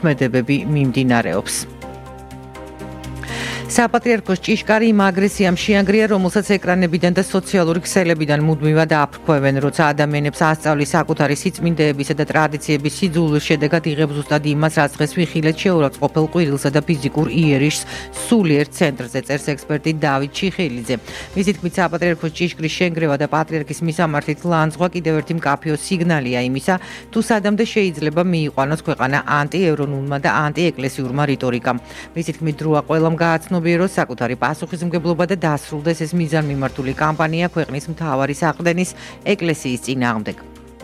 მოქმედებები მიმდინარეობს. საპატრიარქოს ჭიშკარი იმ აგრესიამ შეანგრია, რომელსაც ეკრანებიდან და სოციალური ქსელებიდან მუდმივად აფრქვევენ, როცა ადამიანებს ასწავლის საკუთარი სიწმინდეებისა და ტრადიციების სიძულვის შედეგად იღებს ზუსტად იმას, რაც დღეს ვიხილეთ შეურაცხყოფელ ყვირილსა და ფიზიკურ იერიშს სულიერ ცენტრზე, წერს ექსპერტი დავით ჩიხელიძე. მისი თქმით, საპატრიარქოს ჭიშკრის შენგრევა და პატრიარქის მისამართით ლანძღვა კიდევ ერთი მკაფიო სიგნალია იმისა, თუ სადამდე შეიძლება მიიყვანოს ქვეყანა ანტიევრონულმა და ანტიეკლესიურმა რიტორიკამ. მისი თქმით, დროა ყველამ გააცნო რომ საკუთარი პასუხისმგებლობა და დასრულდეს ეს მიზანმიმართული კამპანია ქვეყნის მთავარი საყდენის ეკლესიის წინააღმდეგ.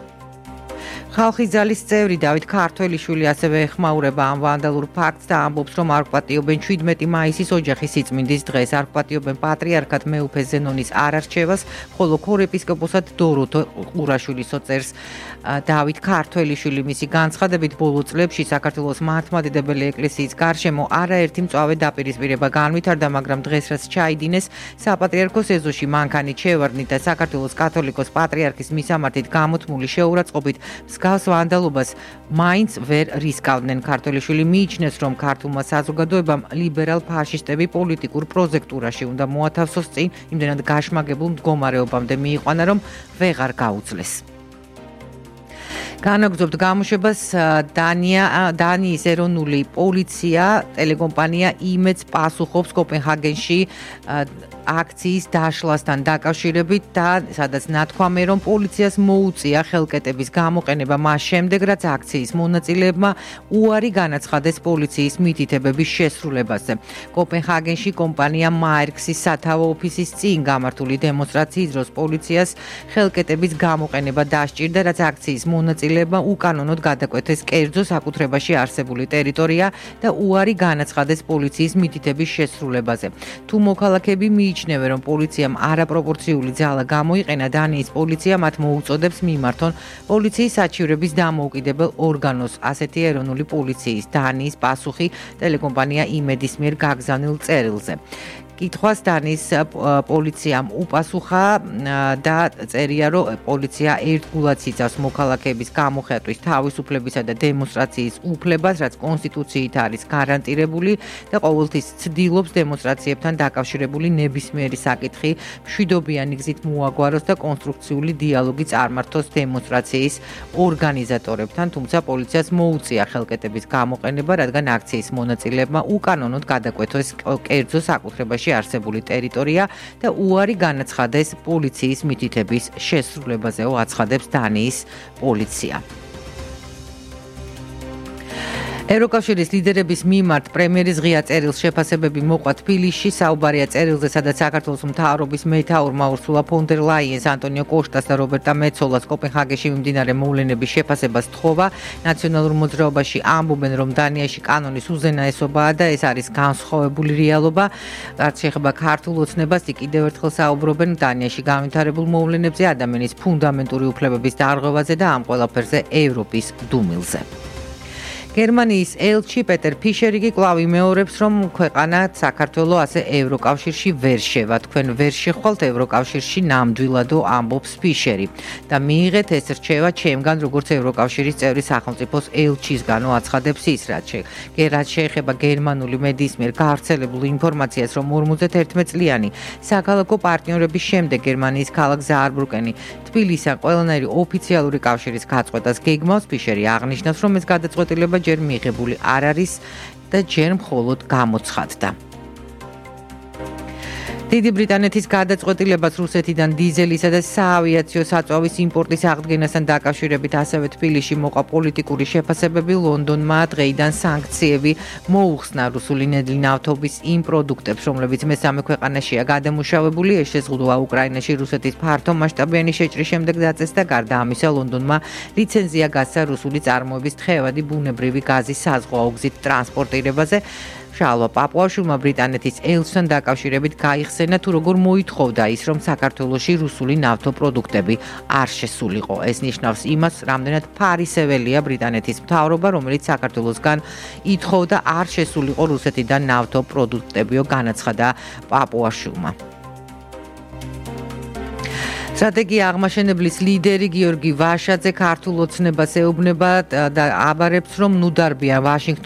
ხალხის ძალის წევრი დავით ქართველიშვილი ასევე ეხმაურება ამ ვანდალურ ფაქტს და ამბობს, რომ არ გვპატიობენ 17 მაისის ოჯახის სიწმინდის დღეს, არ გვპატიობენ პატრიარქად მეუფე ზენონის არარჩევას, ხოლო ქორეპისკოპოსად დოროთე ყურაშვილის წერს დავით ქართველიშვილი. მისი განცხადებით, ბოლო წლებში საქართველოს მართლმადიდებელი ეკლესიის გარშემო არაერთი მწვავე დაპირისპირება განვითარდა, მაგრამ დღეს რაც ჩაიდინეს საპატრიარქოს ეზოში მანქანით შევარდნით და საქართველოს კათოლიკოს პატრიარქის მისამართით გამოთმული შეურაცხყოფით მსგავს ვანდალობას მაინც ვერ რისკავდნენ. ქართველიშვილი მიიჩნევს, რომ ქართულმა საზოგადოებამ ლიბერალ-ფაშისტები პოლიტიკურ პროჟექტურაში უნდა მოათავსოს წინ, იმდენად გაშმაგებულ მდგომარეობამდე მიიყვანა, რომ ვეღარ გაუძლეს. განაგრძობთ გამოშვებას დანიის ეროვნული პოლიცია ტელეკომპანია იმედს პასუხობს კოპენჰაგენში აქციის დაშლასთან დაკავშირებით და სადაც ნათქვამია, რომ პოლიციას მოუწია ხელკეტების გამოყენება მას შემდეგ, რაც აქციის მონაწილეებმა უარი განაცხადეს პოლიციის მითითებების შესრულებაზე. კოპენჰაგენში კომპანია მაერქსის სათავო ოფისის წინ გამართული დემონსტრაციის დროს პოლიციას ხელკეტების გამოყენება დასჭირდა, რაც აქციის მონაწილეებმა უკანონოდ გადაკვეთეს კერძო საკუთრებაში არსებული ტერიტორია და უარი განაცხადეს პოლიციის მითითების შესრულებაზე. თუ მოქალაქეები მიიჩნევენ, რომ პოლიციამ არაპროპორციული ძალა გამოიყენა, დანიის პოლიცია მათ მოუწოდებს მიმართონ პოლიციის საჩივრების დამოუკიდებელ ორგანოს. ასეთი ეროვნული პოლიციის დანიის პასუხი ტელეკომპანია იმედის მიერ გაგზავნილ წერილზე. კითხვას დანიის პოლიციამ უპასუხა და წერია, რომ პოლიცია ერთგულად იცავს მოქალაქეების გამოხატვის, თავისუფლებისა და დემონსტრაციის უფლებას, რაც კონსტიტუციით არის გარანტირებული და ყოველთვის ცდილობს დემონსტრაციებთან დაკავშირებული ნებისმიერი საკითხი მშვიდობიანი გზით მოაგვაროს და კონსტრუქციული დიალოგი წარმართოს დემონსტრაციის ორგანიზატორებთან, თუმცა პოლიციას მოუწია ხელკეტების გამოყენება, რადგან აქციის მონაწილეებმა უკანონოდ გადაკვეთეს კერძო საკუთრებაში არსებული ტერიტორია და უარი განაცხადეს პოლიციის მითითების შესრულებაზე, აცხადებს დანიის პოლიცია. ევროკავშირის ლიდერების მიმართ პრემიერის ღია წერილს შეფასებები მოყვა თბილისში. საუბარია წერილზე, სადაც საქართველოს მთავრობის მეთაურმა ურსულა ფონ დერ ლაიენს, ანტონიო კოშტას და რობერტა მეცოლას კოპენჰაგენში მიმდინარე მოვლენების შეფასებას თხოვა. ნაციონალურ მოძრაობაში ამბობენ, რომ დანიაში კანონის უზენაესობაა და ეს არის განსხვავებული რეალობა. რაც შეეხება ქართულ ოცნებას, კიდევ ერთხელ საუბრობენ დანიაში განვითარებულ მოვლენებზე, ადამიანის ფუნდამენტური უფლებების დარღვევაზე და ამ ყველაფერზე ევროპის დუმილზე. გერმანიის ელჩი პეტერ ფიშერი კი კვლავ იმეორებს, რომ ქვეყანა საქართველოს ასე ევროკავშირში ვერ შევა. თქვენ ვერ შეხვალთ ევროკავშირში ნამდვილადო, ამბობს ფიშერი. და მიიღეთ ეს რჩევა ჩემგან, როგორც ევროკავშირის წევრი სახელმწიფოს ელჩისგანო, აცხადებს ის, რაც შეეხება გერმანული მედიის მიერ გავრცელებულ ინფორმაციას, რომ 51 წლიანი საქალაქო პარტნიორების შემდეგ გერმანიის ქალაქ ზაარბრუკენი თბილისთან ყველანაირი ოფიციალური კავშირის გაწყვეტას გეგმავს. ფიშერი აღნიშნავს, რომ ეს გადაწყვეტილება ჯერ მიღებული არ არის და ჯერ მხოლოდ გამოცხადდა. დიდი ბრიტანეთის გადაწყვეტილებას რუსეთიდან დიზელისა და საავიაციო საწვავის იმპორტის აღდგენასთან დაკავშირებით ასევე თბილისში მოყვა პოლიტიკური შეფასებები. ლონდონმა დღეიდან სანქციები მოუხსნა რუსული ნედლი ნავთობის იმ პროდუქტებს, რომლებიც მესამე ქვეყანაშია გადამუშავებული. ეს შეზღუდვა უკრაინაში რუსეთის ფართომასშტაბიანი შეჭრის შემდეგ დაწეს და გარდა ამისა ლონდონმა ლიცენზია გასცა რუსული წარმოების თხევადი ბუნებრივი გაზის საზღვაო გზით ტრანსპორტირებაზე. შალვა პაპუაშვილმა ბრიტანეთის ელჩთან დაკავშირებით გაიხსენა, თუ როგორ მოითხოვდა ის, რომ საქართველოში რუსული ნავთობპროდუქტები არ შესულიყო. ეს ნიშნავს იმას, რამდენად ფარისეველია ბრიტანეთის მთავრობა, რომელიც საქართველოსგან ითხოვდა არ შესულიყო რუსეთიდან ნავთობპროდუქტებიო, განაცხადა პაპუაშვილმა. სტრატეგია აღმაშენებლის ლიდერი გიორგი ვაშაძე ქართულ ოცნებას ეუბნება და აბარებს, რომ ნუ დარბიან ვაშინგტონში